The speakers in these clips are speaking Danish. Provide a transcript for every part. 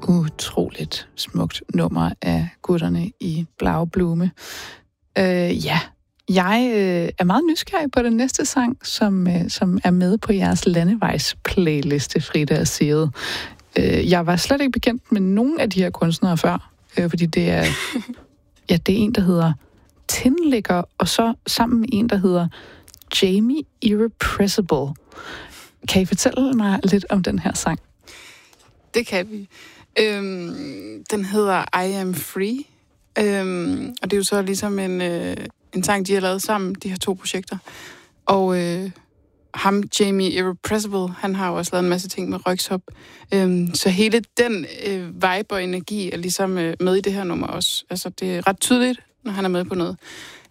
Utroligt smukt nummer af gutterne i Blau Blume. Jeg er meget nysgerrig på den næste sang, som er med på jeres landevejs-playliste, Frida og Sigrid. Jeg var slet ikke bekendt med nogen af de her kunstnere før, fordi det er en, der hedder Tinlicker, og så sammen med en, der hedder Jamie Irrepressible. Kan I fortælle mig lidt om den her sang? Det kan vi. Den hedder I Am Free, og det er jo så ligesom en sang, de har lavet sammen, de her to projekter. Og ham, Jamie Irrepressible, han har jo også lavet en masse ting med Röyksopp. Så hele den vibe og energi er ligesom med i det her nummer også. Altså, det er ret tydeligt, når han er med på noget.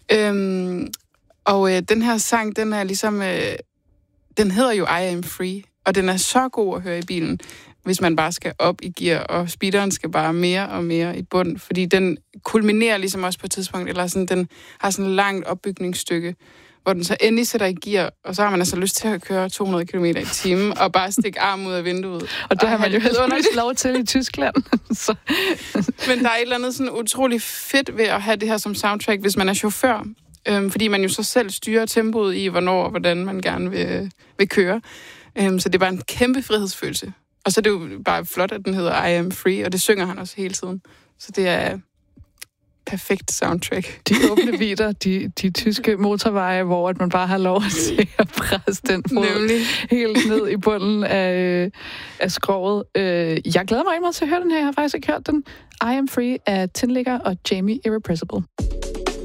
Den her sang, den er ligesom... den hedder jo I Am Free, og den er så god at høre i bilen, hvis man bare skal op i gear, og speederen skal bare mere og mere i bund, fordi den kulminerer ligesom også på et tidspunkt, eller sådan, den har sådan et langt opbygningsstykke, hvor den så endelig sætter i gear, og så har man altså lyst til at køre 200 km i timen, og bare stikke armen ud af vinduet. Og det har man jo heldigvis lov til i Tyskland. Så. Men der er et eller andet sådan utrolig fedt ved at have det her som soundtrack, hvis man er chauffør, fordi man jo så selv styrer tempoet i, hvornår og hvordan man gerne vil køre. Så det er bare en kæmpe frihedsfølelse. Og så er det jo bare flot, at den hedder I Am Free, og det synger han også hele tiden. Så det er perfekt soundtrack. De åbne vidder, de tyske motorveje, hvor man bare har lov til at presse den fod helt ned i bunden af skroget. Jeg glæder mig meget til at høre den her. Jeg har faktisk ikke hørt den. I Am Free af Tinlicker og Jamie Irrepressible.